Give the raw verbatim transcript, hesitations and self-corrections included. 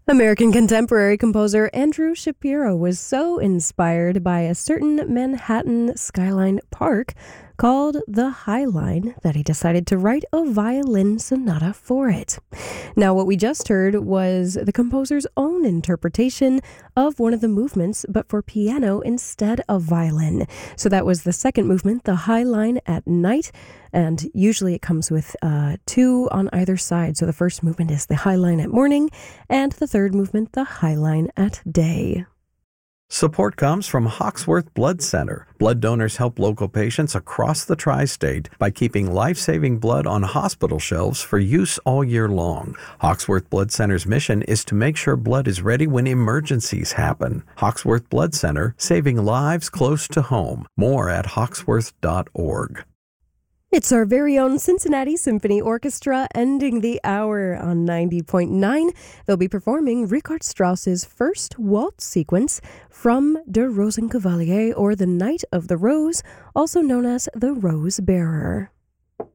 American contemporary composer Andrew Shapiro was so inspired by a certain Manhattan skyline park called the High Line that he decided to write a violin sonata for it. Now, what we just heard was the composer's own interpretation of one of the movements, but for piano instead of violin. So that was the second movement, the High Line at Night, and usually it comes with uh, two on either side. So the first movement is the High Line at morning, and the third movement, the High Line at day. Support comes from Hawksworth Blood Center. Blood donors help local patients across the tri-state by keeping life-saving blood on hospital shelves for use all year long. Hawksworth Blood Center's mission is to make sure blood is ready when emergencies happen. Hawksworth Blood Center, saving lives close to home. More at hawksworth dot org. It's our very own Cincinnati Symphony Orchestra ending the hour on ninety point nine. They'll be performing Richard Strauss's first waltz sequence from Der Rosenkavalier, or The Knight of the Rose, also known as The Rose Bearer.